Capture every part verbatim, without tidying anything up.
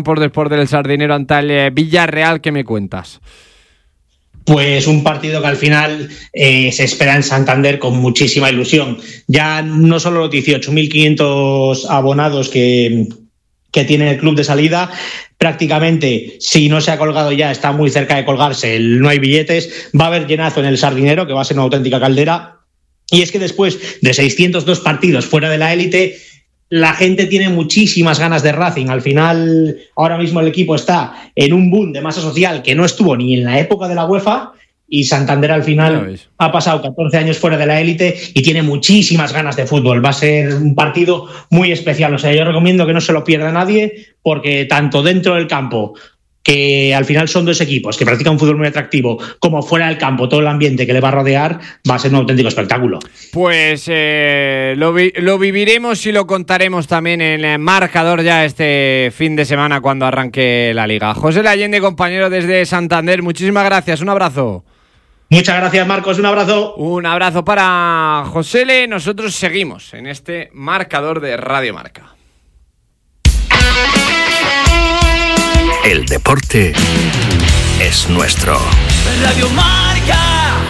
Sport Sport del Sardinero ante el Villarreal. ¿Qué me cuentas? Pues un partido que al final eh, se espera en Santander con muchísima ilusión. Ya no solo los dieciocho mil quinientos abonados que, que tiene el club de salida, prácticamente, si no se ha colgado ya, está muy cerca de colgarse, el, no hay billetes, va a haber llenazo en el Sardinero, que va a ser una auténtica caldera. Y es que después de seiscientos dos partidos fuera de la élite, la gente tiene muchísimas ganas de Racing. Al final, ahora mismo el equipo está en un boom de masa social que no estuvo ni en la época de la UEFA, y Santander al final ha pasado catorce años fuera de la élite y tiene muchísimas ganas de fútbol. Va a ser un partido muy especial. O sea, yo recomiendo que no se lo pierda nadie, porque tanto dentro del campo, que al final son dos equipos que practican un fútbol muy atractivo, como fuera del campo, todo el ambiente que le va a rodear, va a ser un auténtico espectáculo. Pues eh, lo, vi- lo viviremos y lo contaremos también en el marcador ya este fin de semana cuando arranque la Liga. José Allende, compañero desde Santander, muchísimas gracias, un abrazo. Muchas gracias, Marcos, un abrazo. Un abrazo para José Le. Nosotros seguimos en este marcador de Radio Marca. El deporte es nuestro. Radio Marca.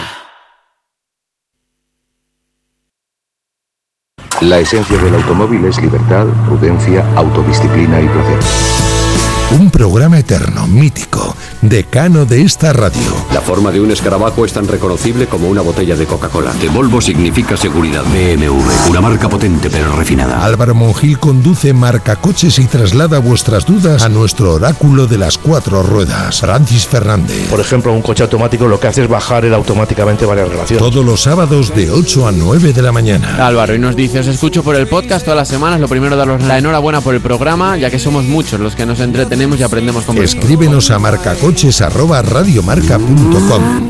La esencia del automóvil es libertad, prudencia, autodisciplina y placer. Un programa eterno, mítico, decano de esta radio. La forma de un escarabajo es tan reconocible como una botella de Coca-Cola. De Volvo significa seguridad. B M W, una marca potente pero refinada. Álvaro Monjil conduce Marca Coches y traslada vuestras dudas a nuestro oráculo de las cuatro ruedas, Francis Fernández. Por ejemplo, un coche automático lo que hace es bajar él automáticamente varias relaciones. Todos los sábados de ocho a nueve de la mañana. Álvaro, y nos dice, os escucho por el podcast todas las semanas. Lo primero, daros la enhorabuena por el programa, ya que somos muchos los que nos entretenemos y aprendemos con vosotros. Escríbenos a marcacoches arroba radiomarca punto com.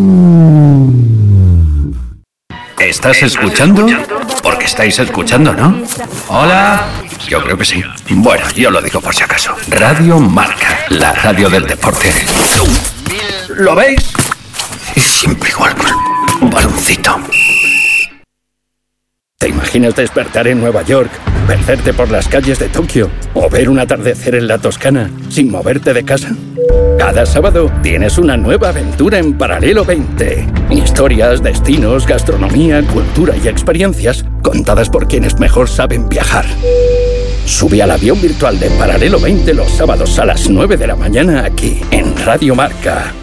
¿Estás escuchando? Porque estáis escuchando, ¿no? Hola. Yo creo que sí. Bueno, yo lo digo por si acaso. Radio Marca, la radio del deporte. ¿Lo veis? Es siempre igual con un baloncito. ¿Te imaginas despertar en Nueva York, perderte por las calles de Tokio o ver un atardecer en la Toscana sin moverte de casa? Cada sábado tienes una nueva aventura en Paralelo veinte. Historias, destinos, gastronomía, cultura y experiencias contadas por quienes mejor saben viajar. Sube al avión virtual de Paralelo veinte los sábados a las nueve de la mañana aquí en Radio Marca.